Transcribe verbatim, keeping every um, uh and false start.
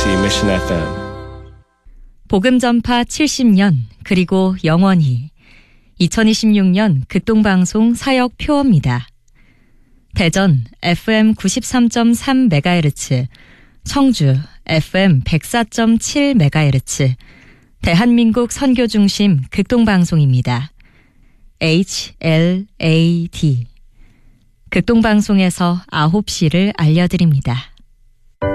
Mission 에프엠. 복음 전파 칠십 년 그리고 영원히 이천이십육 년 극동방송 사역 표어입니다. 대전 에프엠 구십삼 점 삼 메가헤르츠, 청주 에프엠 백사 점 칠 메가헤르츠, 대한민국 선교중심 극동방송입니다. 에이치 엘 에이 디 극동방송에서 아홉 시를 알려드립니다.